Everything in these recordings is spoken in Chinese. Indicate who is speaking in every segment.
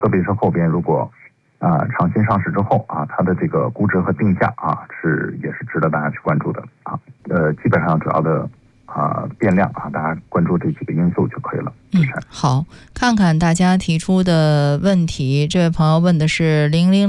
Speaker 1: 特别是后边如果长新上市之后它的这个估值和定价也是值得大家去关注的基本上主要的变量大家关注这几个因素就可以了。
Speaker 2: 好，看看大家提出的问题。这位朋友问的是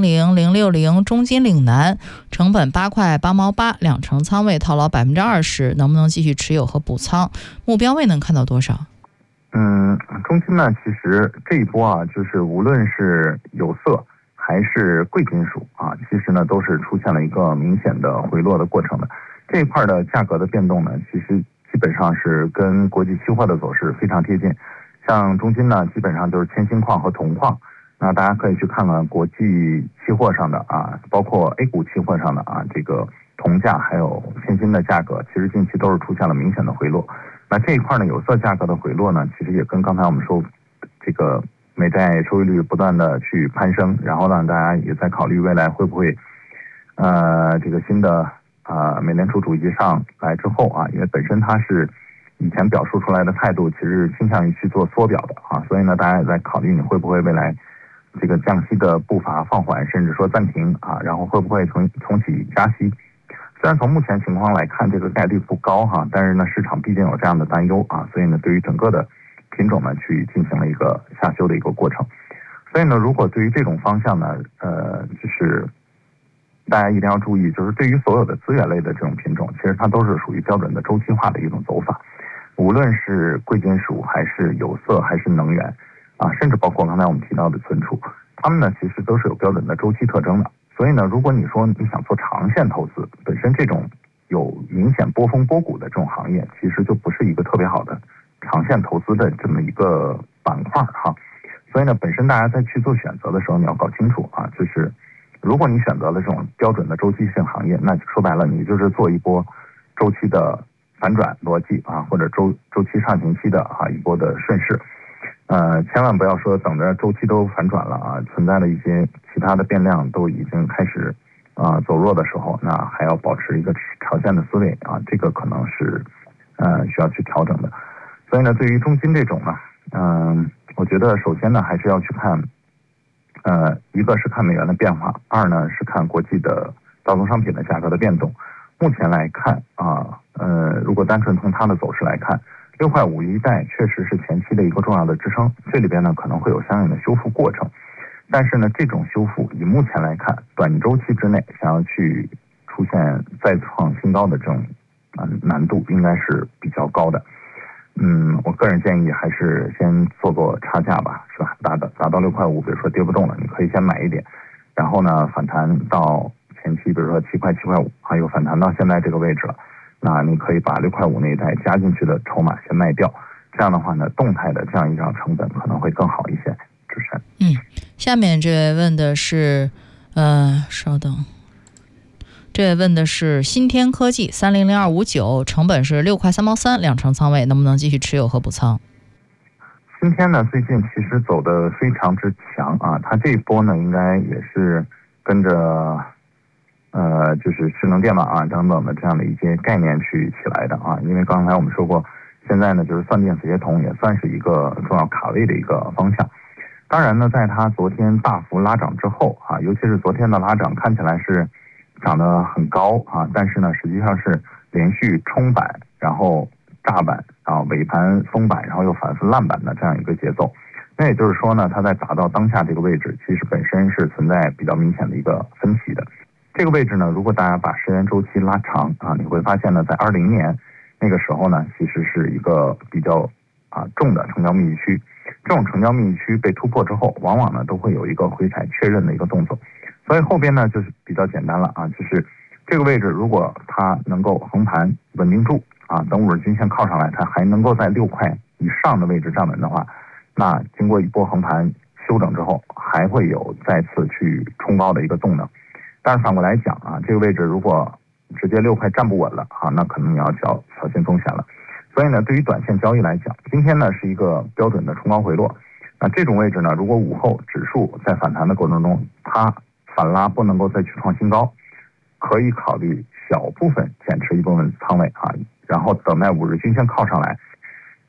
Speaker 2: 000060中金岭南，成本8块8毛8，两成仓位，套牢20%，能不能继续持有和补仓？目标位能看到多少？
Speaker 1: 中金呢，其实这一波就是无论是有色还是贵金属其实呢都是出现了一个明显的回落的过程的。这一块的价格的变动呢，其实基本上是跟国际期货的走势非常贴近。像中金呢，基本上就是铅锌矿和铜矿。那大家可以去看看国际期货上的包括 A 股期货上的这个铜价还有铅锌的价格，其实近期都是出现了明显的回落。那这一块呢，有色价格的回落呢，其实也跟刚才我们说这个美债收益率不断的去攀升，然后呢，大家也在考虑未来会不会这个新的美联储主席上来之后因为本身它是以前表述出来的态度其实倾向于去做缩表的所以呢，大家也在考虑你会不会未来这个降息的步伐放缓，甚至说暂停然后会不会重启加息。虽然从目前情况来看这个概率不高但是呢市场毕竟有这样的担忧所以呢对于整个的品种呢去进行了一个下修的一个过程。所以呢如果对于这种方向呢就是大家一定要注意，就是对于所有的资源类的这种品种，其实它都是属于标准的周期化的一种走法，无论是贵金属还是有色还是能源甚至包括刚才我们提到的存储，它们呢其实都是有标准的周期特征的。所以呢，如果你说你想做长线投资，本身这种有明显波峰波谷的这种行业，其实就不是一个特别好的长线投资的这么一个板块所以呢，本身大家在去做选择的时候，你要搞清楚就是如果你选择了这种标准的周期性行业，那说白了，你就是做一波周期的反转逻辑或者周期上行期的一波的顺势。千万不要说等着周期都反转了存在的一些其他的变量都已经开始走弱的时候，那还要保持一个长线的思维这个可能是需要去调整的。所以呢，对于中金这种呢，我觉得首先呢还是要去看一个是看美元的变化，二呢是看国际的大宗商品的价格的变动。目前来看如果单纯从它的走势来看，6块5一带确实是前期的一个重要的支撑，这里边呢可能会有相应的修复过程，但是呢这种修复以目前来看，短周期之内想要去出现再创新高的这种难度应该是比较高的。我个人建议还是先做差价吧，是吧？达到6块5，比如说跌不动了，你可以先买一点，然后呢反弹到前期，比如说7块5，又反弹到现在这个位置了，那你可以把6块5那一带加进去的筹码先卖掉，这样的话呢，动态的这样一张成本可能会更好一些。主持人，
Speaker 2: 下面这位问的是，稍等。这位问的是新天科技300259，成本是6块3毛3，两成仓位，能不能继续持有和补仓？
Speaker 1: 新天呢最近其实走得非常之强它这一波呢应该也是跟着就是智能电网等等的这样的一些概念去起来的因为刚才我们说过，现在呢就是算电子协同也算是一个重要卡位的一个方向。当然呢，在它昨天大幅拉涨之后尤其是昨天的拉涨看起来是涨得很高但是呢实际上是连续冲板，然后炸板尾盘封板，然后又反复烂板的这样一个节奏。那也就是说呢，它在达到当下这个位置，其实本身是存在比较明显的一个分歧的。这个位置呢，如果大家把时间周期拉长你会发现呢，在20年那个时候呢，其实是一个比较重的成交密集区。这种成交密集区被突破之后，往往呢都会有一个回踩确认的一个动作。所以后边呢就是比较简单了就是这个位置如果它能够横盘稳定住等50日均线靠上来，它还能够在6块以上的位置站稳的话，那经过一波横盘修整之后，还会有再次去冲高的一个动能。但是反过来讲这个位置如果直接6块站不稳了那可能你要小心风险了。所以呢，对于短线交易来讲，今天呢是一个标准的冲高回落。那这种位置呢，如果午后指数在反弹的过程中，它反拉不能够再去创新高，可以考虑小部分减持一部分仓位然后等待50日均线靠上来，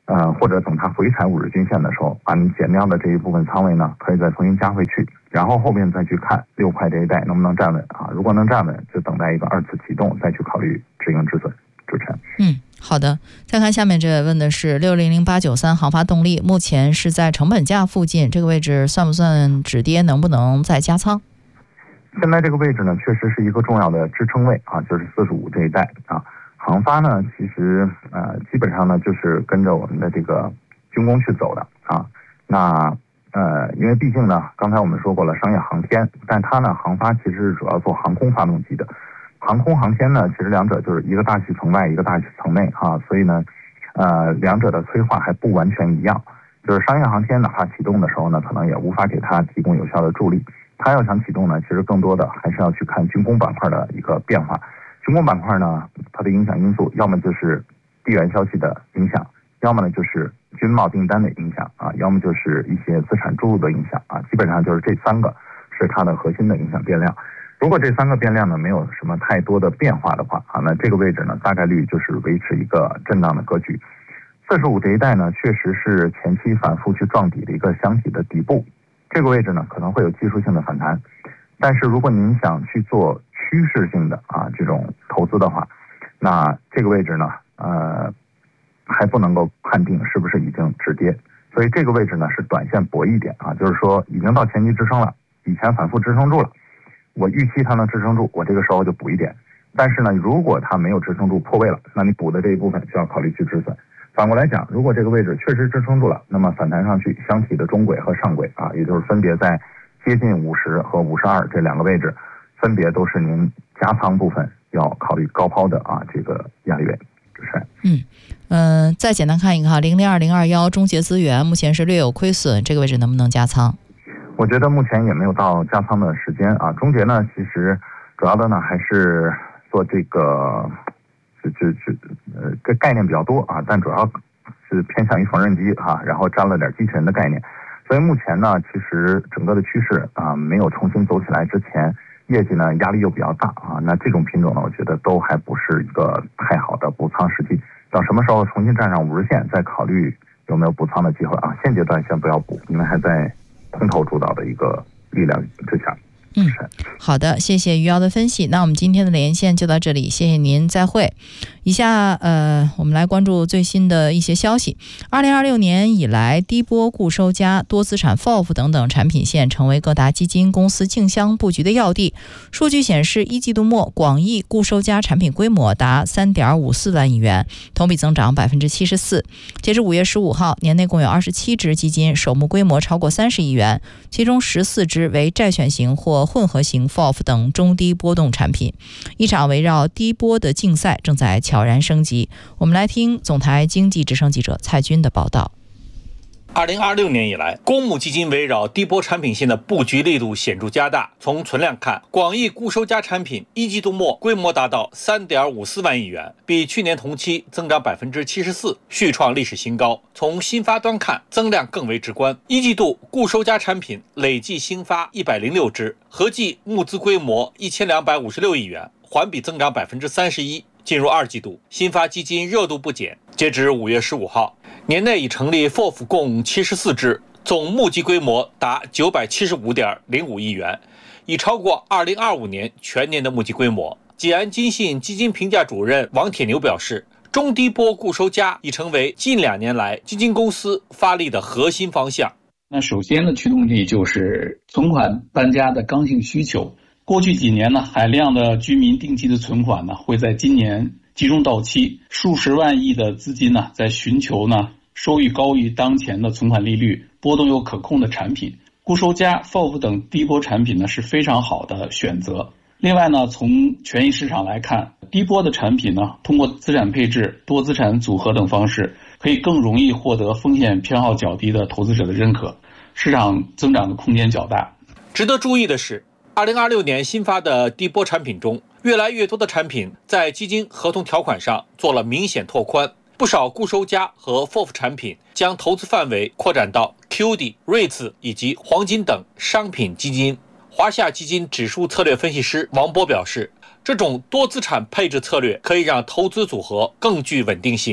Speaker 1: 或者等它回踩50均线的时候，把你减掉的这一部分仓位呢，可以再重新加回去，然后后面再去看6块这一带能不能站稳啊。如果能站稳，就等待一个2次启动，再去考虑止盈止损。主持人，
Speaker 2: 好的。再看下面这位问的是600893航发动力，目前是在成本价附近，这个位置算不算止跌？能不能再加仓？
Speaker 1: 现在这个位置呢，确实是一个重要的支撑位啊，就是45这一带啊。航发呢，其实基本上呢就是跟着我们的这个军工去走的啊。那因为毕竟呢，刚才我们说过了商业航天，但它呢航发其实是主要做航空发动机的。航空航天呢，其实两者就是一个大气层外，一个大气层内啊，所以呢，两者的催化还不完全一样。就是商业航天哪怕启动的时候呢，可能也无法给它提供有效的助力。它要想启动呢，其实更多的还是要去看军工板块的一个变化。军工板块呢，它的影响因素要么就是地缘消息的影响，要么呢就是军贸订单的影响啊，要么就是一些资产注入的影响啊。基本上就是这3个是它的核心的影响变量。如果这3个变量呢没有什么太多的变化的话啊，那这个位置呢大概率就是维持一个震荡的格局。45这一带呢，确实是前期反复去撞底的一个箱体的底部，这个位置呢可能会有技术性的反弹，但是如果您想去做趋势性的这种投资的话，那这个位置呢还不能够判定是不是已经止跌，所以这个位置呢是短线博弈点啊，就是说已经到前期支撑了，以前反复支撑住了，我预期它能支撑住，我这个时候就补一点。但是呢，如果它没有支撑住破位了，那你补的这一部分就要考虑去止损。反过来讲，如果这个位置确实支撑住了，那么反弹上去，箱体的中轨和上轨啊，也就是分别在接近50和52这2个位置，分别都是您加仓部分要考虑高抛的这个压力位。主持
Speaker 2: 人，再简单看一个002021中捷资源目前是略有亏损，这个位置能不能加仓？
Speaker 1: 我觉得目前也没有到加仓的时间啊。中捷呢，其实主要的呢还是做这个概念比较多啊，但主要是偏向于缝纫机然后沾了点机器人的概念。所以目前呢，其实整个的趋势没有重新走起来之前，业绩呢压力又比较大啊。那这种品种呢，我觉得都还不是一个太好的补仓时机。等什么时候重新站上50线，再考虑有没有补仓的机会啊。现阶段先不要补，因为还在空头主导的一个力量之下。
Speaker 2: 好的，谢谢余姚的分析。那我们今天的连线就到这里，谢谢您，再会。以下我们来关注最新的一些消息。2026年以来，低波固收加、多资产 FOF 等等产品线成为各大基金公司竞相布局的要地。数据显示，一季度末广义固收加产品规模达 3.54 万亿元，同比增长 74%。截至5月15号，年内共有27只基金首目规模超过30亿元，其中14只为债券型或混合型 FOF 等中低波动产品。一场围绕低波的竞赛正在悄然升级。我们来听总台经济之声记者蔡军的报道。
Speaker 3: 2026年以来，公募基金围绕低波产品线的布局力度显著加大。从存量看，广义固收加产品一季度末规模达到 3.54 万亿元，比去年同期增长 74%， 续创历史新高。从新发端看，增量更为直观。一季度固收加产品累计新发106只，合计募资规模1256亿元，环比增长 31%。进入2季度，新发基金热度不减。截至5月15号，年内已成立 FOF 共74只，总募集规模达 975.05 亿元，已超过2025年全年的募集规模。济安金信基金评价主任王铁牛表示，中低波固收加已成为近2年来基金公司发力的核心方向。
Speaker 4: 那首先的驱动力就是存款搬家的刚性需求。过去几年呢，海量的居民定期的存款呢，会在今年集中到期，数十万亿的资金呢，在寻求呢收益高于当前的存款利率、波动又可控的产品。固收加、FOF 等低波产品呢是非常好的选择。另外呢，从权益市场来看，低波的产品呢，通过资产配置、多资产组合等方式，可以更容易获得风险偏好较低的投资者的认可，市场增长的空间较大。
Speaker 3: 值得注意的是，2026年新发的低波产品中，越来越多的产品在基金合同条款上做了明显拓宽，不少固收加和 FOF 产品将投资范围扩展到 QD、REITs 以及黄金等商品基金。华夏基金指数策略分析师王波表示，这种多资产配置策略可以让投资组合更具稳定性。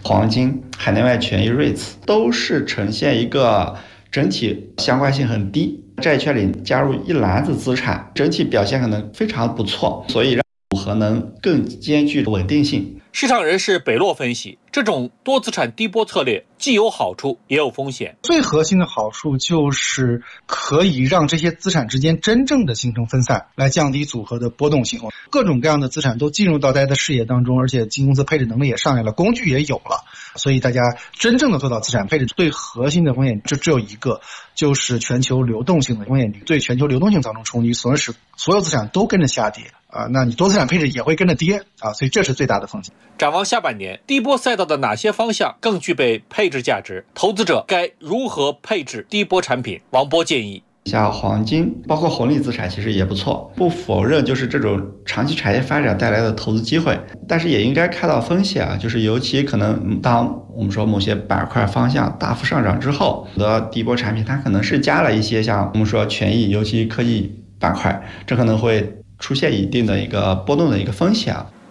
Speaker 5: 黄金、海内外权益、REITs 都是呈现一个整体相关性很低，债券里加入一篮子资产，整体表现可能非常不错，所以让组合能更兼具稳定性。
Speaker 3: 市场人士北洛分析，这种多资产低波策略既有好处也有风险。
Speaker 6: 最核心的好处就是可以让这些资产之间真正的形成分散，来降低组合的波动性。各种各样的资产都进入到大家的视野当中，而且基金公司配置能力也上来了，工具也有了，所以大家真正的做到资产配置，最核心的风险就只有一个，就是全球流动性的风险，对全球流动性造成冲击，使所有资产都跟着下跌那你多资产配置也会跟着跌所以这是最大的风险。
Speaker 3: 展望下半年，低波赛道的哪些方向更具备配置价值？投资者该如何配置低波产品？王波建议，
Speaker 5: 像黄金包括红利资产其实也不错，不否认就是这种长期产业发展带来的投资机会，但是也应该看到风险就是尤其可能当我们说某些板块方向大幅上涨之后的低波产品，它可能是加了一些像我们说权益尤其科技板块，这可能会出现一定的一个波动的一个风险